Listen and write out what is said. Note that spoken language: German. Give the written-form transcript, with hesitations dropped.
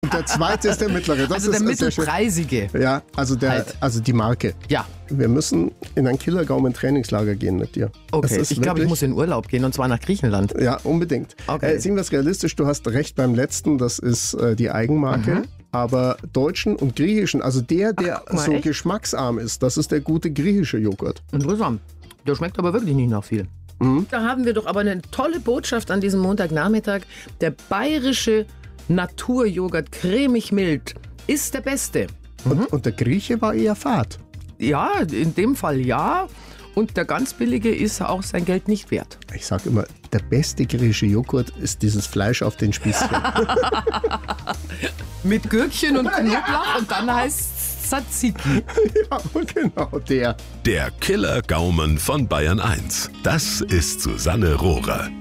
Und der zweite ist der mittlere. Das Also der ist sehr schön. mittelpreisige. Ja, also die Marke. Ja. Wir müssen in ein Killergaumen-Trainingslager gehen mit dir. Okay, Das ist ich glaube, ich wirklich- muss in Urlaub gehen und zwar nach Griechenland. Ja, unbedingt. Okay. Sehen wir es realistisch, du hast recht beim letzten, das ist die Eigenmarke. Aber deutschen und griechischen, also der guck mal, so echt? geschmacksarm ist, das ist der gute griechische Joghurt. Interessant. Der schmeckt aber wirklich nicht nach viel. Da haben wir doch aber eine tolle Botschaft an diesem Montagnachmittag. Der bayerische Naturjoghurt cremig mild ist der beste. Und der Grieche war eher fad. Ja, in dem Fall ja. Und der ganz billige ist auch sein Geld nicht wert. Ich sage immer, der beste griechische Joghurt ist dieses Fleisch auf den Spießchen. Mit Gürkchen und Knoblauch und dann heißt es Tzatziki. Ja, genau der. Der Killergaumen von Bayern 1. Das ist Susanne Rohrer.